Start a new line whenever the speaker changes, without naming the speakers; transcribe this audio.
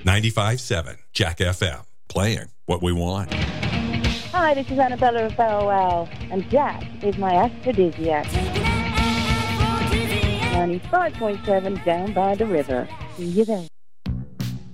95.7 Jack FM. Playing what we want.
Hi, this is Annabella of Bow Wow, and Jack is my aphrodisiac. 95.7 down by the river. See you there.